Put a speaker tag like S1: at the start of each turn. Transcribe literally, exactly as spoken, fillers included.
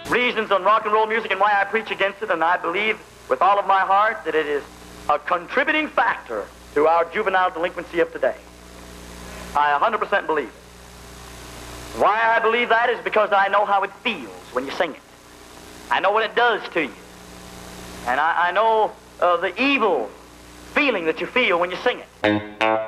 S1: reasons on rock and roll music and why I preach against it, and I believe with all of my heart that it is a contributing factor to our juvenile delinquency of today. I one hundred percent believe it. Why I believe that is because I know how it feels when you sing it. I know what it does to you. And I, I know uh, the evil feeling that you feel when you sing it.